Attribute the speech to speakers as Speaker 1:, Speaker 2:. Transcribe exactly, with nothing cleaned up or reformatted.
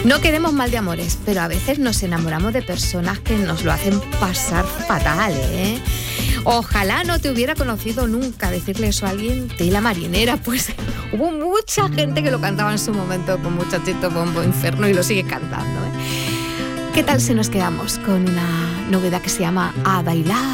Speaker 1: No queremos mal de amores, pero a veces nos enamoramos de personas que nos lo hacen pasar fatal, ¿eh? Ojalá no te hubiera conocido nunca, decirle eso a alguien de La Marinera. Pues hubo mucha gente que lo cantaba en su momento con Muchachito Bombo Inferno y lo sigue cantando, ¿eh? ¿Qué tal si nos quedamos con una novedad que se llama A Bailar?